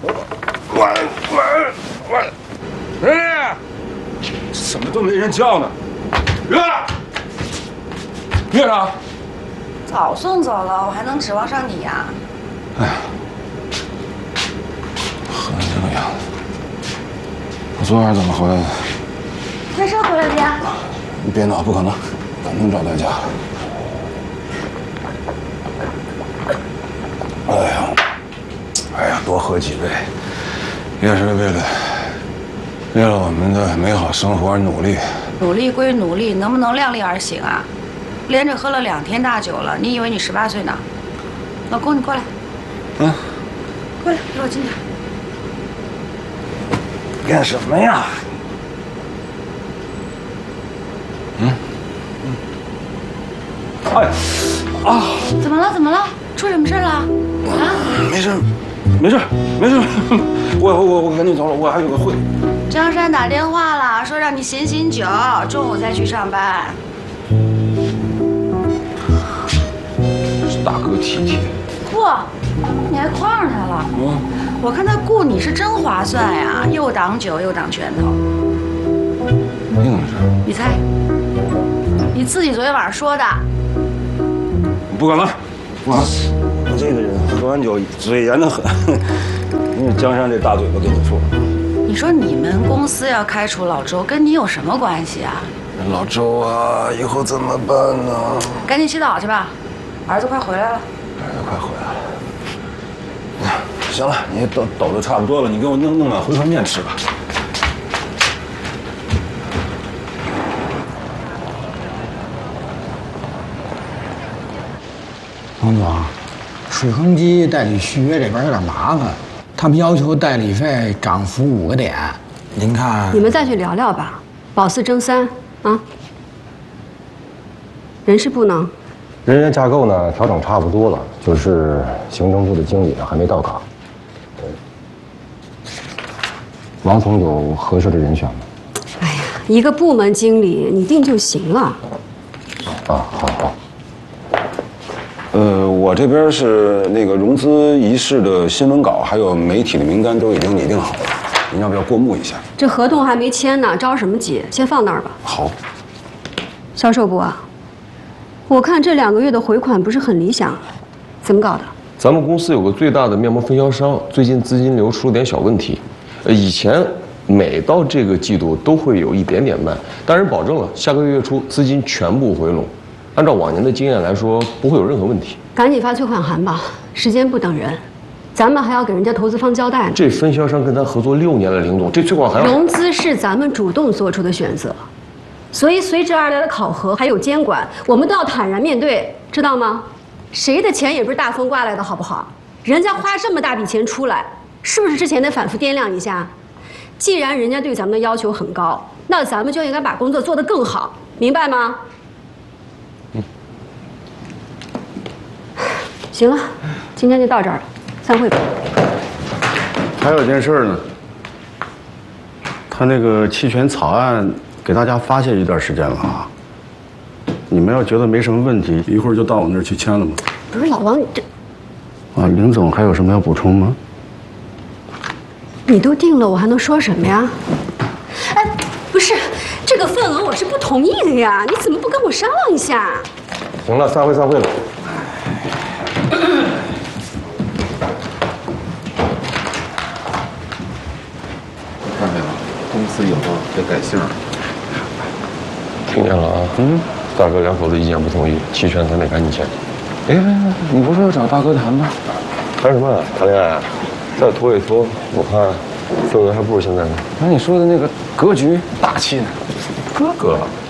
哎，怎么都没人叫呢？院长， 早送走了，我还能指望上你呀？ 哎呀，喝成这个样子，我昨晚怎么回来的？ 开车回来的呀？ 你别闹，不可能，肯定找代驾了。哎呀，多喝几杯，也是为了我们的美好生活而努力。 努力归努力，能不能量力而行啊？连着喝了2天大酒了，你以为你18岁呢？老公，你过来。 嗯。 过来，离我近点。 干什么呀？哎，啊！ 怎么了？怎么了？出什么事了？啊？ 没事，我赶紧走了，我还有个会。 张山打电话了，说让你醒酒，中午再去上班。 是大哥体贴。 嚯，你还诓上他了？我看他雇你是真划算呀，又挡酒又挡拳头。 硬是。 你猜？你自己昨天晚上说的。 不可能，我这个人喝完酒嘴严得很。因为江山这大嘴巴跟你说。 你说你们公司要开除老周，跟你有什么关系啊？ 老周啊，以后怎么办呢？ 赶紧洗澡去吧，儿子快回来了。 儿子快回来了。行了，你抖得差不多了，你给我弄碗回锅面吃吧。 王总，水恒基代理续约这边有点麻烦，他们要求代理费涨幅5个点。您看， 你们再去聊聊吧。保4争3啊。人事部呢？ 人员架构呢调整差不多了，就是行政部的经理呢还没到岗。王总有合适的人选吗？ 哎呀，一个部门经理你定就行了。 啊，好。 我这边是那个融资仪式的新闻稿，还有媒体的名单都已经拟定好了，您要不要过目一下？ 这合同还没签呢，着什么急？先放那儿吧。 好。 销售部啊，我看这2个月的回款不是很理想，怎么搞的？ 咱们公司有个最大的面膜分销商，最近资金流出了点小问题。以前每到这个季度都会有一点点慢，但是保证了下个月初资金全部回笼。按照往年的经验来说，不会有任何问题。 赶紧发催款函吧，时间不等人，咱们还要给人家投资方交代呢。 这分销商跟咱合作6年了，林总，这催款还要融资是咱们主动做出的选择，所以随之而来的考核还有监管，我们都要坦然面对，知道吗？谁的钱也不是大风刮来的，好不好？人家花这么大笔钱出来，是不是之前得反复掂量一下？既然人家对咱们的要求很高，那咱们就应该把工作做得更好，明白吗？行了，今天就到这儿了，散会吧。 还有一件事呢，他那个期权草案给大家发泄一段时间了啊。你们要觉得没什么问题，一会儿就到我那儿去签了吗？ 不是老王，你这…… 啊，林总还有什么要补充吗？ 你都定了，我还能说什么呀？哎，不是，这个份额我是不同意的呀，你怎么不跟我商量一下？ 行了，散会了。 看见了，公司以后得改姓。 听见了啊？大哥2口子意见不同意，期权咱得赶紧签。 哎，你不是要找大哥谈吗？ 谈什么？谈恋爱？再拖一拖，我看份额还不如现在呢。 那你说的那个格局大气呢？ 哥，